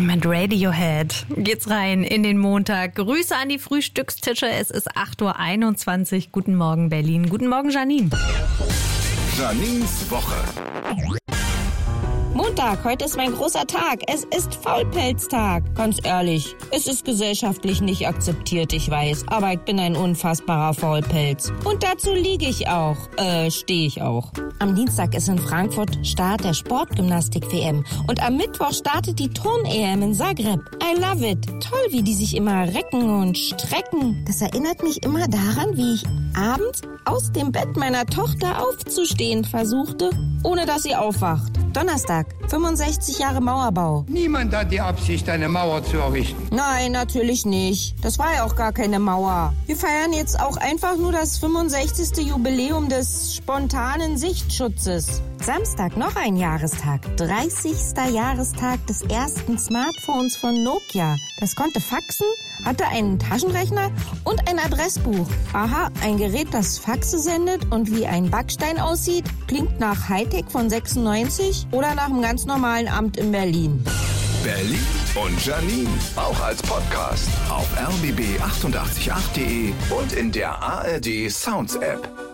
Mit Radiohead geht's rein in den Montag. Grüße an die Frühstückstische. Es ist 8.21 Uhr. Guten Morgen, Berlin. Guten Morgen, Janine. Janines Woche. Montag, heute ist mein großer Tag. Es ist Faulpelztag. Ganz ehrlich, es ist gesellschaftlich nicht akzeptiert, ich weiß. Aber ich bin ein unfassbarer Faulpelz. Und dazu stehe ich auch. Am Dienstag ist in Frankfurt Start der Sportgymnastik-WM. Und am Mittwoch startet die Turn-EM in Zagreb. I love it. Toll, wie die sich immer recken und strecken. Das erinnert mich immer daran, wie ich abends aus dem Bett meiner Tochter aufzustehen versuchte, ohne dass sie aufwacht. Donnerstag, 65 Jahre Mauerbau. Niemand hat die Absicht, eine Mauer zu errichten. Nein, natürlich nicht. Das war ja auch gar keine Mauer. Wir feiern jetzt auch einfach nur das 65. Jubiläum des spontanen Sichtschutzes. Samstag noch ein Jahrestag. 30. Jahrestag des ersten Smartphones von Nokia. Das konnte faxen, hatte einen Taschenrechner und ein Adressbuch. Aha, ein Gerät, das Faxe sendet und wie ein Backstein aussieht, klingt nach Hightech von 96 oder nach einem ganz normalen Amt in Berlin. Berlin und Janine, auch als Podcast auf rbb888.de und in der ARD Sounds App.